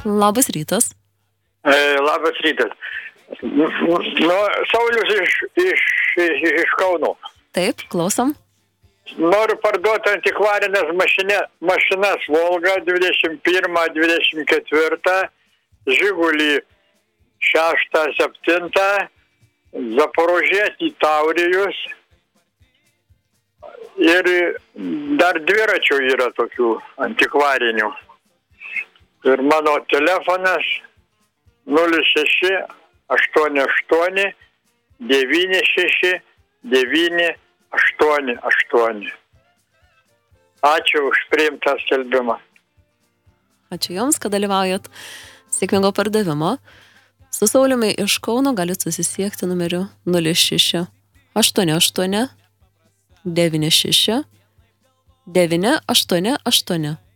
Labas rytas. Labas rytas. Saulius iš Kauno. Taip, klausom. Noriu parduoti antikvarinės mašinas Volga 21-24, Žigulį 6-7, Zaporožietį Taurijus ir dar dviračių yra tokių antikvarinių. Ir mano telefonas 06-88-96-98. Ačiū už priimtą skelbimą. Ačiū Jums, kad dalyvaujat. Sėkmingo pardavimo. Su Sauliumi iš Kauno galite susisiekti numeriu 06-88-96-988.